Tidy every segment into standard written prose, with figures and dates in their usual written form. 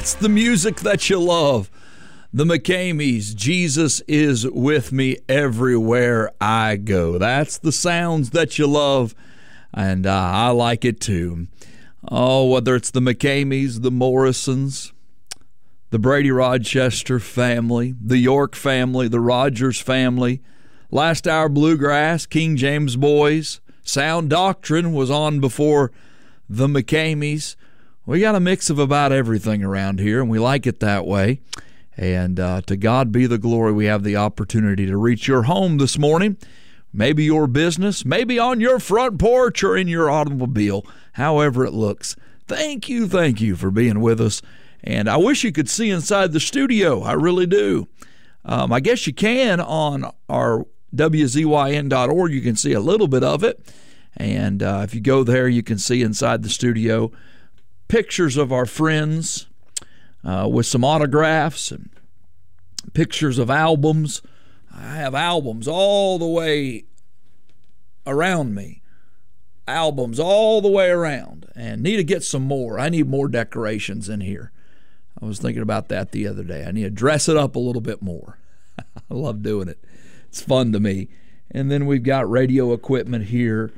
That's the music that you love. The McCameys, Jesus is with me everywhere I go. That's the sounds that you love, and I like it too. Oh, whether it's the McCameys, the Morrisons, the Brady Rochester family, the York family, the Rogers family, Last Hour Bluegrass, King James Boys, Sound Doctrine was on before the McCameys. We got a mix of about everything around here, and we like it that way. And to God be the glory, we have the opportunity to reach your home this morning, maybe your business, maybe on your front porch or in your automobile, however it looks. Thank you for being with us. And I wish you could see inside the studio. I really do. I guess you can on our WZYN.org. You can see a little bit of it. And if you go there, you can see inside the studio pictures of our friends with some autographs and pictures of albums. I have albums all the way around me. Albums all the way around. And need to get some more. I need more decorations in here. I was thinking about that the other day. I need to dress it up a little bit more. I love doing it. It's fun to me. And then we've got radio equipment here.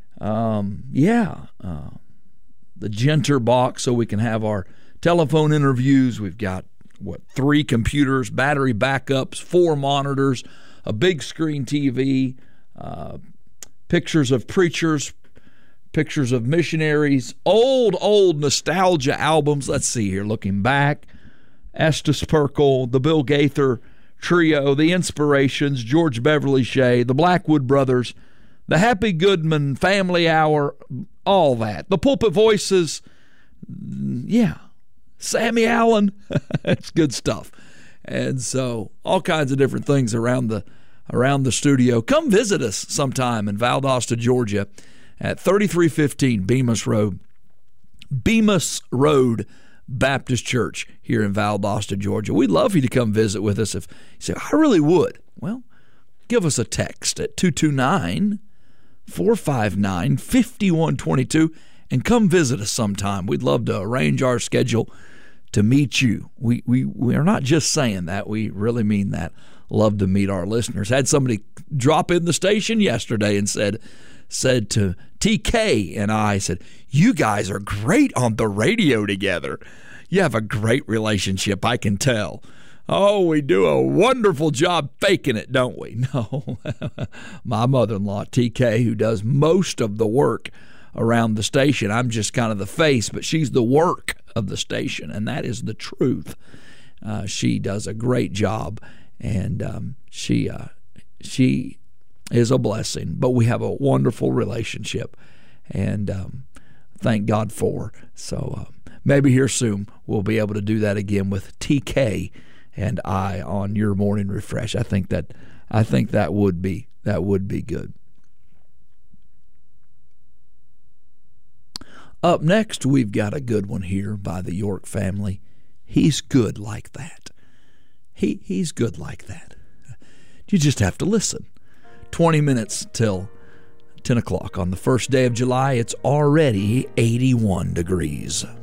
The Genter box so we can have our telephone interviews. We've got, 3 computers, battery backups, 4 monitors, a big screen TV, pictures of preachers, pictures of missionaries, old nostalgia albums. Let's see here, looking back. Estes Perkle, the Bill Gaither Trio, the Inspirations, George Beverly Shea, the Blackwood Brothers, the Happy Goodman Family Hour, all that. The Pulpit Voices, Sammy Allen. It's good stuff. And so all kinds of different things around the studio. Come visit us sometime in Valdosta, Georgia at 3315 Bemis Road Baptist Church here in Valdosta, Georgia. We'd love for you to come visit with us. If you say, I really would, well, give us a text at 229-459-5122 and come visit us sometime. We'd love to arrange our schedule to meet you. We are not just saying that. We really mean that. Love to meet our listeners. Had somebody drop in the station yesterday and said to TK and I, said, you guys are great on the radio together. You have a great relationship, I can tell. Oh, we do a wonderful job faking it, don't we? No. My mother-in-law, TK, who does most of the work around the station. I'm just kind of the face, but she's the work of the station, and that is the truth. She does a great job, and she is a blessing. But we have a wonderful relationship, and thank God for her. So maybe here soon we'll be able to do that again with TK and I on your morning refresh. I think that would be good. Up next, we've got a good one here by the York family. He's good like that. He's good like that. You just have to listen. 20 minutes till 10 o'clock on the first day of July. It's already 81 degrees.